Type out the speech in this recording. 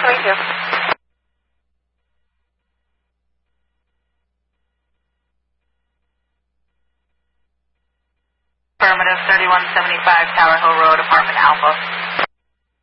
to meet you. Affirmative, 3175 Tower Hill Road, apartment Alpha.